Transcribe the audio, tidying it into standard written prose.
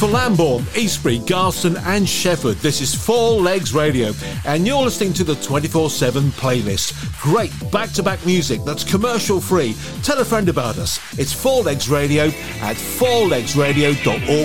For Lambourne, Eastbury, Garston and Shefford, this is Four Legs Radio, and you're listening to the 24/7 playlist. Great back-to-back music that's commercial-free. Tell a friend about us. It's Four Legs Radio at fourlegsradio.org.